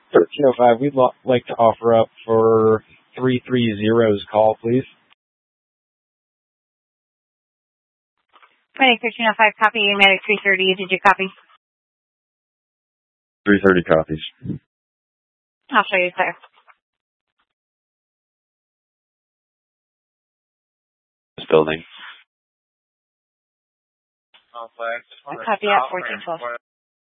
1305, we'd like to offer up for 330's call, please. Medic 1305, copy. Medic 330, did you copy? 330 copies. I'll show you, sir. This building. Copy at 1412.